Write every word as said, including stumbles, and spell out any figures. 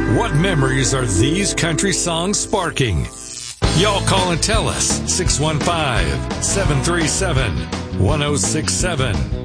What memories are these country songs sparking? Y'all call and tell us. six one five, seven three seven, one oh six seven.